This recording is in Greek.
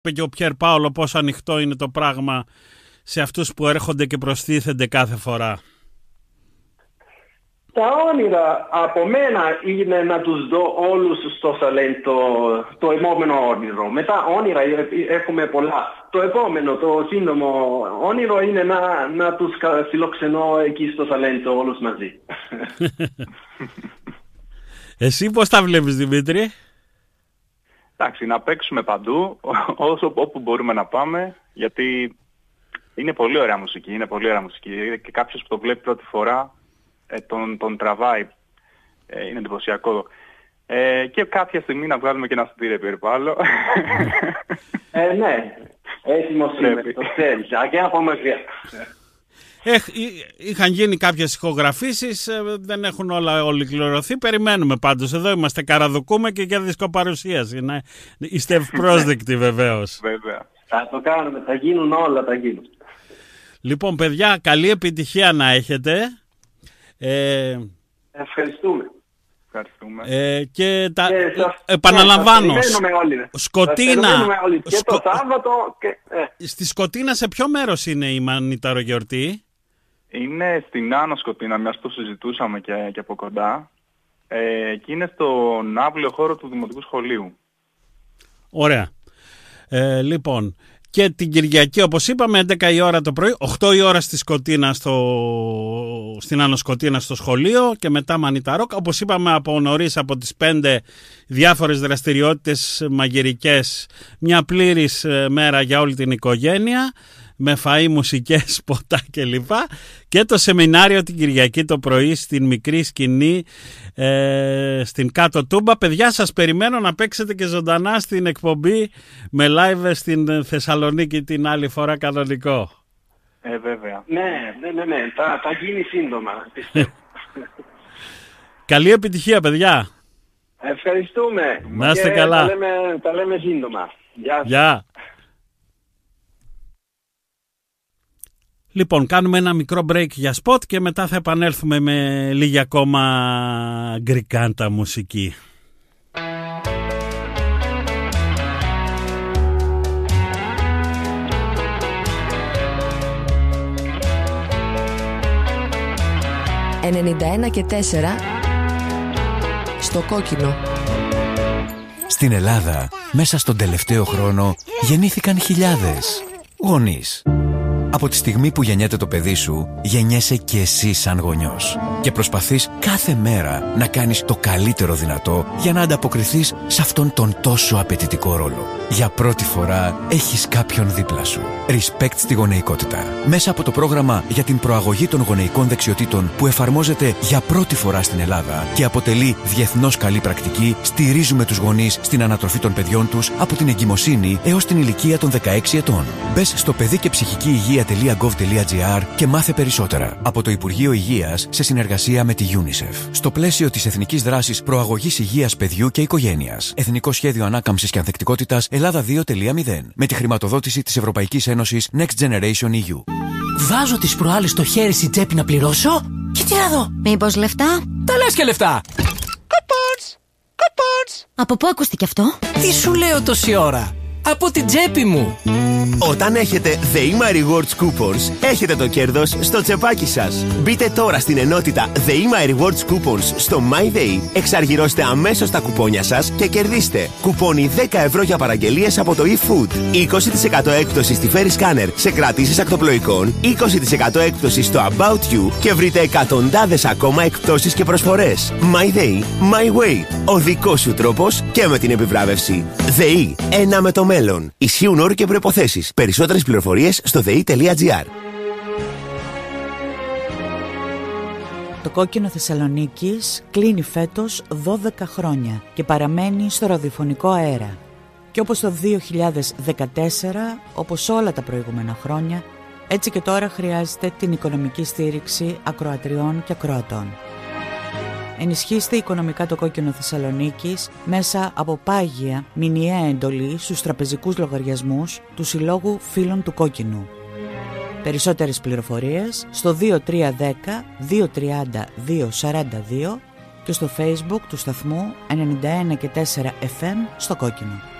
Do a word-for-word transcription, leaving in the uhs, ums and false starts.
είπε και ο Πιέρ Πάολο πόσο ανοιχτό είναι το πράγμα σε αυτούς που έρχονται και προστίθενται κάθε φορά. Τα όνειρα από μένα είναι να τους δω όλους στο ταλέντο το επόμενο όνειρο. Μετά όνειρα έχουμε πολλά. Το επόμενο, το σύντομο όνειρο είναι να, να τους φιλοξενώ εκεί στο ταλέντο όλους μαζί. Εσύ πώς τα βλέπεις, Δημήτρη? Εντάξει, να παίξουμε παντού, όσο όπου μπορούμε να πάμε, γιατί είναι πολύ ωραία μουσική, είναι πολύ ωραία μουσική. Και κάποιος που το βλέπει πρώτη φορά, ε, τον, τον τραβάει, ε, είναι εντυπωσιακό. Ε, και κάποια στιγμή να βγάλουμε και ένα στήρι περιπάλλον. Ε, ναι, έτοιμος είμαι, το ξέρεις, και από μακριά. Έχ, είχαν γίνει κάποιες ηχογραφήσεις, δεν έχουν όλα ολοκληρωθεί. Περιμένουμε πάντως. Εδώ είμαστε, καραδοκούμε και για δισκοπαρουσίαση. Ναι. Είστε ευπρόσδεκτοι βεβαίως. Βέβαια. Θα το κάνουμε, θα γίνουν όλα, θα γίνουν. Λοιπόν, παιδιά, καλή επιτυχία να έχετε. Ε, Ευχαριστούμε. Ευχαριστούμε. Ε, και τα, και σας, επαναλαμβάνω, και όλοι, Σκοτίνα, όλοι. Και σκο, το Σάββατο και, ε. Στη Σκοτίνα σε ποιο μέρος είναι η μανιταρογιορτή? Είναι στην Άνω Σκοτίνα, μιας που συζητούσαμε και, και από κοντά. Ε, και είναι στον άβλιο χώρο του Δημοτικού Σχολείου. Ωραία. Ε, λοιπόν, και την Κυριακή, όπως είπαμε, έντεκα η ώρα το πρωί, οκτώ η ώρα στη Σκοτίνα στο, στην Άνω Σκοτίνα στο σχολείο και μετά Μανιταρόκ. Όπως είπαμε, από νωρίς, από τις πέντε διάφορες δραστηριότητες μαγειρικές, μια πλήρης μέρα για όλη την οικογένεια, με φαΐ, μουσικές, ποτά κλπ. Και το σεμινάριο την Κυριακή το πρωί στην μικρή σκηνή ε, στην Κάτω Τούμπα. Παιδιά, σας περιμένω να παίξετε και ζωντανά στην εκπομπή με live στην Θεσσαλονίκη την άλλη φορά κανονικό. Ε, βέβαια. Ναι, ναι, ναι, ναι. Θα, θα γίνει σύντομα, πιστεύω. Καλή επιτυχία, παιδιά. Ευχαριστούμε. Να είστε καλά. Τα λέμε, τα λέμε σύντομα. Γεια. Γεια. Λοιπόν, κάνουμε ένα μικρό break για spot και μετά θα επανέλθουμε με λίγη ακόμα γκρικάντα μουσική. ενενήντα ένα και τέσσερα στο κόκκινο. Στην Ελλάδα, μέσα στον τελευταίο χρόνο, γεννήθηκαν χιλιάδες γονείς. Από τη στιγμή που γεννιέται το παιδί σου, γεννιέσαι και εσύ σαν γονιός. Και προσπαθείς κάθε μέρα να κάνεις το καλύτερο δυνατό για να ανταποκριθείς σε αυτόν τον τόσο απαιτητικό ρόλο. Για πρώτη φορά έχεις κάποιον δίπλα σου. Respect στη γονεϊκότητα. Μέσα από το πρόγραμμα για την προαγωγή των γονεϊκών δεξιοτήτων που εφαρμόζεται για πρώτη φορά στην Ελλάδα και αποτελεί διεθνώς καλή πρακτική, στηρίζουμε τους γονείς στην ανατροφή των παιδιών τους από την εγκυμοσύνη έως την ηλικία των δεκαέξι ετών. Μπες στο παιδί και ψυχική υγεία τελεία γκοβ τελεία τζι άρ και μάθε περισσότερα. Από το Υπουργείο Υγείας σε συνεργασία με τη UNICEF. Στο πλαίσιο της Εθνικής Δράσης Προαγωγής Υγείας Παιδιού και Οικογένειας. Εθνικό Σχέδιο Ανάκαμψης και Ανθεκτικότητας Ελλάδα δύο τελεία μηδέν. Με τη χρηματοδότηση της Ευρωπαϊκής Ένωσης Next Generation ι γιου. Βάζω τις προάλλες στο χέρι στην τσέπη να πληρώσω και τι να δω. Μήπως λεφτά? Τα λες και λεφτά. Κουπόνς, κουπόνς. Από πού ακούστηκε αυτό? Τι σου λέω τόση ώρα? Από την τσέπη μου. Όταν έχετε The My Rewards Coupons, έχετε το κέρδος στο τσεπάκι σας. Μπείτε τώρα στην ενότητα The My Rewards Coupons στο MyDay, εξαργυρώστε αμέσως τα κουπόνια σας και κερδίστε κουπόνι δέκα ευρώ για παραγγελίες από το eFood, είκοσι τοις εκατό έκπτωση στη Ferry Scanner σε κρατήσεις ακτοπλοϊκών, είκοσι τοις εκατό έκπτωση στο About You και βρείτε εκατοντάδες ακόμα εκπτώσεις και προσφορές. MyDay, My Way. Ο δικός σου τρόπος και με την επιβράβευση. ΔΕΗ, ένα με το μέλλον. Ισχύουν όροι και προϋποθέσεις. Περισσότερες πληροφορίες στο δε ι τελεία τζι άρ. Το Κόκκινο Θεσσαλονίκης κλείνει φέτος δώδεκα χρόνια και παραμένει στο ραδιοφωνικό αέρα. Και όπως το δύο χιλιάδες δεκατέσσερα, όπως όλα τα προηγούμενα χρόνια, έτσι και τώρα χρειάζεται την οικονομική στήριξη ακροατριών και ακροατών. Ενισχύστε οικονομικά το Κόκκινο Θεσσαλονίκης μέσα από πάγια μηνιαία εντολή στους τραπεζικούς λογαριασμούς του Συλλόγου Φίλων του Κόκκινου. Περισσότερες πληροφορίες στο δύο τρία ένα μηδέν δύο τρία μηδέν δύο τέσσερα δύο και στο Facebook του σταθμού ενενήντα ένα και τέσσερα εφ εμ στο Κόκκινο.